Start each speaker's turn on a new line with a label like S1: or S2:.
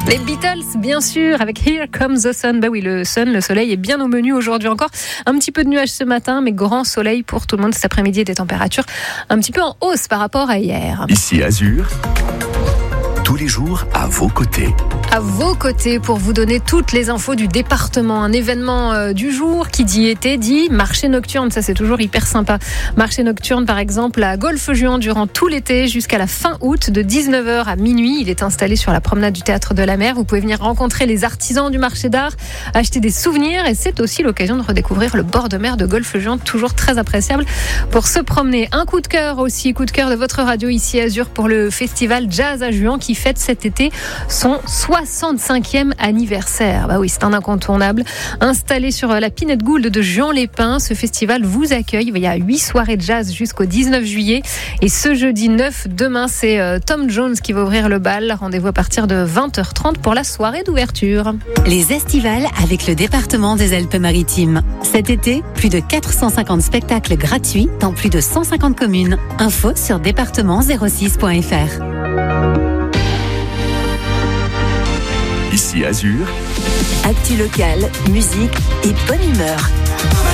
S1: Les Beatles, bien sûr, avec Here Comes the Sun. Bah oui, le soleil est bien au menu aujourd'hui encore. Un petit peu de nuages ce matin, mais grand soleil pour tout le monde cet après-midi et des températures un petit peu en hausse par rapport à hier.
S2: Ici Azur, tous les jours à vos côtés.
S1: À vos côtés pour vous donner toutes les infos du département. Un événement du jour qui dit été dit marché nocturne. Ça, c'est toujours hyper sympa. Marché nocturne, par exemple, à Golfe-Juan durant tout l'été jusqu'à la fin août de 19h à minuit. Il est installé sur la promenade du Théâtre de la Mer. Vous pouvez venir rencontrer les artisans du marché d'art, acheter des souvenirs et c'est aussi l'occasion de redécouvrir le bord de mer de Golfe-Juan. Toujours très appréciable pour se promener. Un coup de cœur aussi, coup de cœur de votre radio ici Azur pour le festival Jazz à Juan qui fête cet été son 65e anniversaire. Bah oui, c'est un incontournable. Installé sur la Pinette Gould de Juan-les-Pins, ce festival vous accueille. Il y a 8 soirées de jazz jusqu'au 19 juillet. Et ce jeudi 9, demain, c'est Tom Jones qui va ouvrir le bal. Rendez-vous à partir de 20h30 pour la soirée d'ouverture.
S3: Les estivales avec le département des Alpes-Maritimes. Cet été, plus de 450 spectacles gratuits dans plus de 150 communes. Info sur département06.fr.
S2: Ici Azur,
S3: Actu locale, musique et bonne humeur.